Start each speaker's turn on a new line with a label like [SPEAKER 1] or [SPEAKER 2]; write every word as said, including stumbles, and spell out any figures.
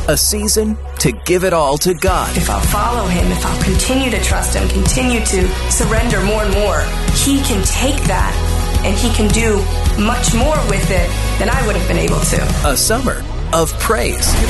[SPEAKER 1] A season to give it all to God.
[SPEAKER 2] If I'll follow him, if I'll continue to trust him, continue to surrender more and more, he can take that and he can do much more with it than I would have been able to.
[SPEAKER 1] A summer of praise.